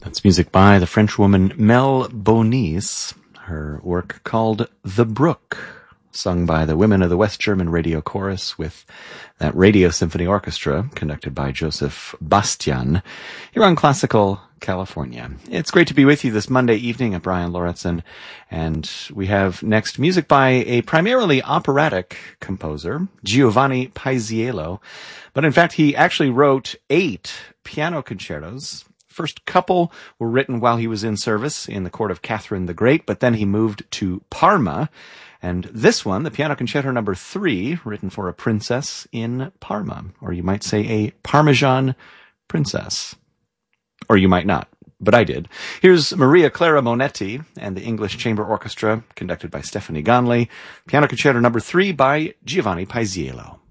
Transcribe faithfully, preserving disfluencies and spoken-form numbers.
That's music by the French woman Mel Bonis, her work called The Brook, sung by the women of the West German Radio Chorus with that Radio Symphony Orchestra conducted by Joseph Bastian here on Classical California. It's great to be with you this Monday evening at Brian Lauritsen, and we have next music by a primarily operatic composer, Giovanni Paisiello, but in fact he actually wrote eight piano concertos. First couple were written while he was in service in the court of Catherine the Great, but then he moved to Parma. And this one, the Piano Concerto number three, written for a princess in Parma, or you might say a Parmesan princess. Or you might not, but I did. Here's Maria Clara Monetti and the English Chamber Orchestra, conducted by Stephanie Gonley. Piano Concerto number three by Giovanni Paisiello.